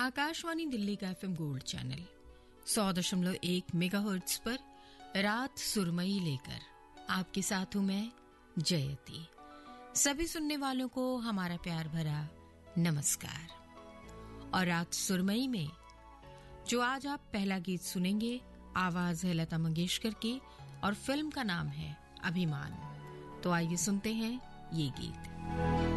आकाशवाणी दिल्ली का FM gold channel 100.1 megahertz पर रात सुरमई लेकर आपके साथ हूं मैं जयती। सभी सुनने वालों को हमारा प्यार भरा नमस्कार। और रात सुरमई में जो आज आप पहला गीत सुनेंगे, आवाज है लता मंगेशकर की और फिल्म का नाम है अभिमान। तो आइए सुनते हैं ये गीत।